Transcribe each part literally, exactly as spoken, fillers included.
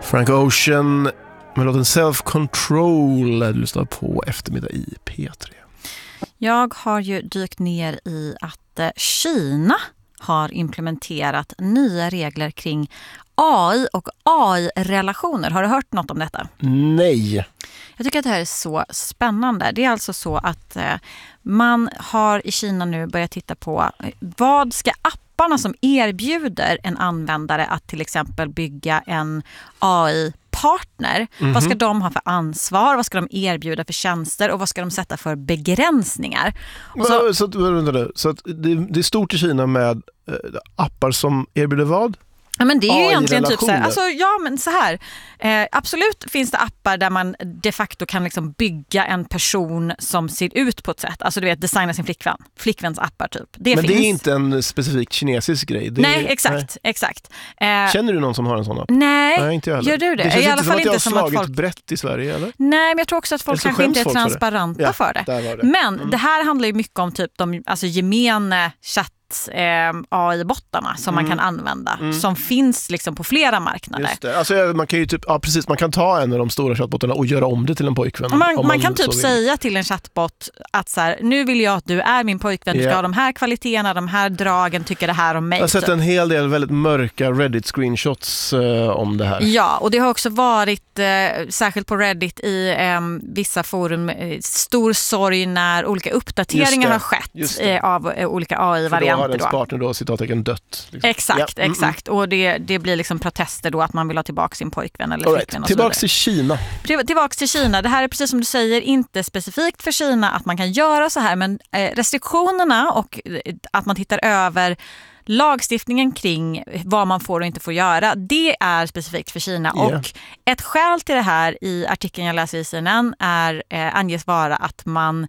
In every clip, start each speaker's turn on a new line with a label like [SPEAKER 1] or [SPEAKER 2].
[SPEAKER 1] Frank Ocean med låten Self-Control du lyssnar på eftermiddag i P tre.
[SPEAKER 2] Jag har ju dykt ner i att eh, Kina har implementerat nya regler kring A I och A I-relationer. Har du hört något om detta?
[SPEAKER 1] Nej.
[SPEAKER 2] Jag tycker att det här är så spännande. Det är alltså så att eh, man har i Kina nu börjat titta på eh, vad ska apparna som erbjuder en användare att till exempel bygga en A I-partner. Mm-hmm. Vad ska de ha för ansvar? Vad ska de erbjuda för tjänster? Och vad ska de sätta för begränsningar? Och så,
[SPEAKER 1] så, så, så att det, det är stort i Kina med eh, appar som erbjuder vad?
[SPEAKER 2] Ja, men det är ju egentligen typ så här, alltså, ja men så här, eh, absolut finns det appar där man de facto kan liksom bygga en person som ser ut på ett sätt, alltså du vet, designa sin flickvän, flickväns appar typ. Det
[SPEAKER 1] men
[SPEAKER 2] finns.
[SPEAKER 1] Det är inte en specifik kinesisk grej. Det
[SPEAKER 2] nej,
[SPEAKER 1] är,
[SPEAKER 2] exakt,
[SPEAKER 1] nej.
[SPEAKER 2] exakt. Eh,
[SPEAKER 1] Känner du någon som har en sån app?
[SPEAKER 2] Nej,
[SPEAKER 1] nej inte jag
[SPEAKER 2] gör du det?
[SPEAKER 1] Det känns
[SPEAKER 2] I alla
[SPEAKER 1] inte
[SPEAKER 2] fall
[SPEAKER 1] som
[SPEAKER 2] inte
[SPEAKER 1] att
[SPEAKER 2] som
[SPEAKER 1] jag har
[SPEAKER 2] att
[SPEAKER 1] slagit
[SPEAKER 2] folk...
[SPEAKER 1] brett i Sverige, eller?
[SPEAKER 2] Nej, men jag tror också att folk kanske inte är transparenta
[SPEAKER 1] ja,
[SPEAKER 2] för det.
[SPEAKER 1] Där var det.
[SPEAKER 2] Men
[SPEAKER 1] mm.
[SPEAKER 2] det här handlar ju mycket om typ de alltså, gemene chatt Eh, A I-bottarna som mm. man kan använda mm. som finns liksom på flera marknader.
[SPEAKER 1] Just det. Alltså, man kan ju typ, ja, precis, man kan ta en av de stora chattbottarna och göra om det till en pojkvän.
[SPEAKER 2] Man, man,
[SPEAKER 1] man
[SPEAKER 2] kan typ säga till en chattbot att så här, nu vill jag att du är min pojkvän, du ska yeah. ha de här kvaliteterna, de här dragen, tycker det här om mig.
[SPEAKER 1] Jag har sett
[SPEAKER 2] typ.
[SPEAKER 1] en hel del väldigt mörka Reddit-screenshots eh, om det här.
[SPEAKER 2] Ja, och det har också varit, eh, särskilt på Reddit i eh, vissa forum, eh, stor sorg när olika uppdateringar har skett eh, av eh, olika A I-varianter.
[SPEAKER 1] För då har ens partner då citattecken dött. Liksom.
[SPEAKER 2] Exakt,
[SPEAKER 1] ja. mm,
[SPEAKER 2] exakt. Och det, det blir liksom protester då att man vill ha tillbaka sin pojkvän eller
[SPEAKER 1] right.
[SPEAKER 2] flickvän. Och
[SPEAKER 1] tillbaks till Kina.
[SPEAKER 2] Tillbaks till Kina. Det här är precis som du säger inte specifikt för Kina att man kan göra så här, men eh, restriktionerna och eh, att man tittar över lagstiftningen kring vad man får och inte får göra, det är specifikt för Kina. Yeah. Och ett skäl till det här i artikeln jag läser i C N N är, eh, anges vara att man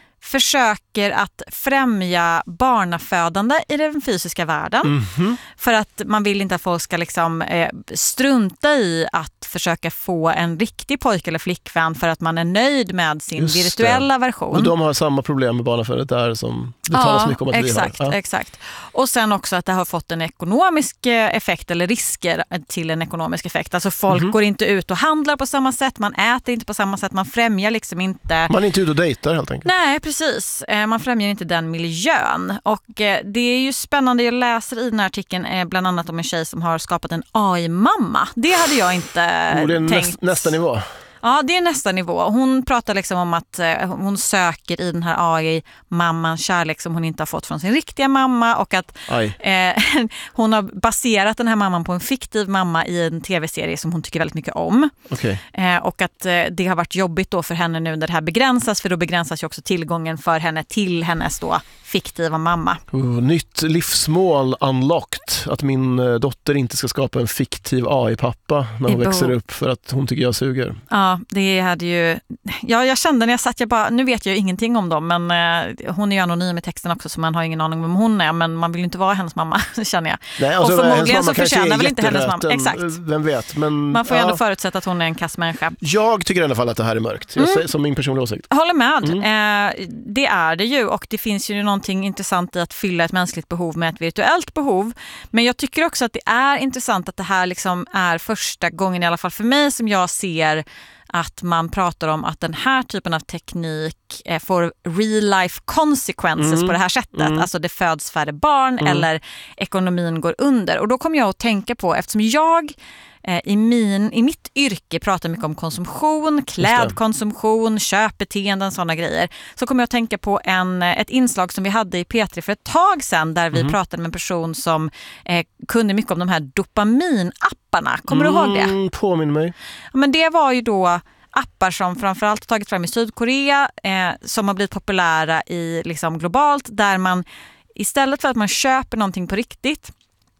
[SPEAKER 2] försöker att främja barnafödande i den fysiska världen. Mm-hmm. För att man vill inte att folk ska liksom, eh, strunta i att försöka få en riktig pojke eller flickvän för att man är nöjd med sin Just virtuella det. version.
[SPEAKER 1] Och de har samma problem med barnafödandet där som det talas
[SPEAKER 2] ja,
[SPEAKER 1] mycket om att
[SPEAKER 2] exakt,
[SPEAKER 1] vi har. Ja,
[SPEAKER 2] exakt. Och sen också att det har fått en ekonomisk effekt eller risker till en ekonomisk effekt. Alltså folk mm-hmm. går inte ut och handlar på samma sätt, man äter inte på samma sätt, man främjar liksom inte...
[SPEAKER 1] Man är inte ute och dejtar helt enkelt.
[SPEAKER 2] Nej, precis. Man främjar inte den miljön. Och det är ju spännande, jag läser i den här artikeln bland annat om en tjej som har skapat en A I-mamma. Det hade jag inte
[SPEAKER 1] oh, det är
[SPEAKER 2] tänkt.
[SPEAKER 1] Näst, nästa nivå.
[SPEAKER 2] Ja, det är nästa nivå. Hon pratar liksom om att eh, hon söker i den här A I-mamman kärlek som hon inte har fått från sin riktiga mamma och att eh, hon har baserat den här mamman på en fiktiv mamma i en tv-serie som hon tycker väldigt mycket om.
[SPEAKER 1] Okay.
[SPEAKER 2] Eh, och att eh, det har varit jobbigt då för henne nu när det här begränsas, för då begränsas ju också tillgången för henne till hennes då fiktiva mamma.
[SPEAKER 1] Uh, nytt livsmål unlocked. Att min uh, dotter inte ska skapa en fiktiv A I-pappa när hon I växer bo- upp för att hon tycker jag suger.
[SPEAKER 2] Ja, det hade ju... Ja, jag kände när jag satt, jag bara, nu vet jag ju ingenting om dem, men uh, hon är ju anonym i texten också så man har ingen aning om vem hon är, men man vill ju inte vara hennes mamma, känner jag.
[SPEAKER 1] Nej, alltså,
[SPEAKER 2] och förmodligen så förtjänar väl inte hennes mamma. Exakt.
[SPEAKER 1] Vem vet. Men,
[SPEAKER 2] man får ju
[SPEAKER 1] ja.
[SPEAKER 2] ändå förutsätta att hon är en kassmänniska.
[SPEAKER 1] Jag tycker i alla fall att det här är mörkt. Jag säger, mm. som min personliga åsikt.
[SPEAKER 2] Håller med.
[SPEAKER 1] Mm.
[SPEAKER 2] Eh, det är det ju, och det finns ju någonting intressant i att fylla ett mänskligt behov med ett virtuellt behov. Men jag tycker också att det är intressant att det här liksom är första gången, i alla fall för mig, som jag ser att man pratar om att den här typen av teknik eh, får real life consequences mm. på det här sättet. Mm. Alltså det föds färre barn mm. eller ekonomin går under. Och då kommer jag att tänka på, eftersom jag eh, i, min, i mitt yrke pratar mycket om konsumtion, klädkonsumtion, köpbeteenden, sådana grejer. Så kommer jag att tänka på en, ett inslag som vi hade i P tre för ett tag sedan där vi mm. pratade med en person som eh, kunde mycket om de här dopaminapparna. Kommer mm, du ihåg det?
[SPEAKER 1] Påminn mig.
[SPEAKER 2] Ja, men det var ju då appar som framförallt tagit fram i Sydkorea eh, som har blivit populära i, liksom, globalt, där man istället för att man köper någonting på riktigt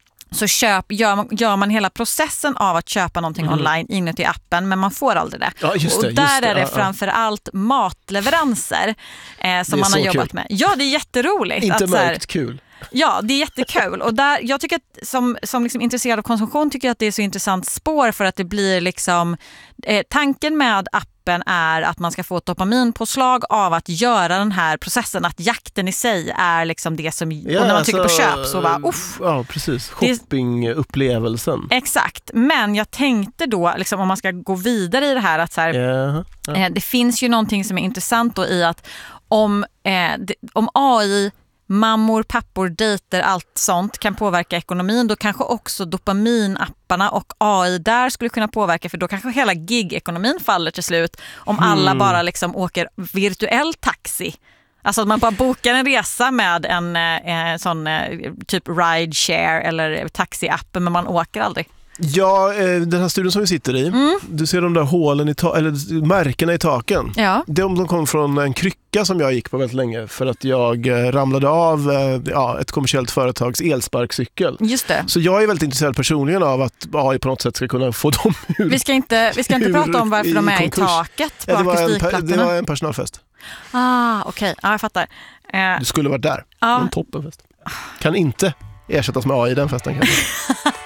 [SPEAKER 2] så köp, gör, man, gör man hela processen av att köpa någonting mm. online inuti appen, men man får aldrig det.
[SPEAKER 1] Ja, just det
[SPEAKER 2] och där
[SPEAKER 1] just det.
[SPEAKER 2] är det
[SPEAKER 1] ja,
[SPEAKER 2] framförallt matleveranser eh, som man har jobbat
[SPEAKER 1] kul.
[SPEAKER 2] med. Ja, det är jätteroligt.
[SPEAKER 1] Inte
[SPEAKER 2] att,
[SPEAKER 1] märkt kul.
[SPEAKER 2] Ja, det är jättekul. Och där, jag tycker att som, som liksom intresserad av konsumtion tycker jag att det är så intressant spår för att det blir liksom eh, tanken med appen är att man ska få ett dopaminpåslag av att göra den här processen, att jakten i sig är liksom det som,
[SPEAKER 1] Ja,
[SPEAKER 2] och när man
[SPEAKER 1] alltså,
[SPEAKER 2] trycker på köp så bara uff.
[SPEAKER 1] Ja, precis. Shoppingupplevelsen.
[SPEAKER 2] Exakt, men jag tänkte då liksom, om man ska gå vidare i det här att så här,
[SPEAKER 1] Ja, ja.
[SPEAKER 2] eh, det finns ju någonting som är intressant då i att om, eh, det, om A I, mammor, pappor, dejter, allt sånt kan påverka ekonomin, då kanske också dopaminapparna och A I där skulle kunna påverka, för då kanske hela gig-ekonomin faller till slut om
[SPEAKER 1] Mm.
[SPEAKER 2] alla bara liksom åker virtuell taxi. Alltså att man bara bokar en resa med en eh, sån eh, typ rideshare eller taxiappen, men man åker aldrig.
[SPEAKER 1] Ja, eh, den här studion som vi sitter i,
[SPEAKER 2] Mm.
[SPEAKER 1] du ser de där hålen i ta- eller märkena i taken.
[SPEAKER 2] Ja.
[SPEAKER 1] De, de kom från en krycka som jag gick på väldigt länge för att jag eh, ramlade av eh, ja, ett kommersiellt företags elsparkcykel.
[SPEAKER 2] Just det.
[SPEAKER 1] Så jag är väldigt intresserad personligen av att A I på något sätt ska kunna få dem ur.
[SPEAKER 2] Vi ska inte, vi ska inte
[SPEAKER 1] Hur
[SPEAKER 2] prata om varför de är i
[SPEAKER 1] konkurs?
[SPEAKER 2] taket på
[SPEAKER 1] Ja, det, var en, per- det
[SPEAKER 2] akustikplattorna.
[SPEAKER 1] var en personalfest.
[SPEAKER 2] Ah, okej. Okay. Ja, jag fattar. Eh,
[SPEAKER 1] Du skulle varit där.
[SPEAKER 2] ja.
[SPEAKER 1] En toppenfest. Kan inte ersättas med A I den festen kanske.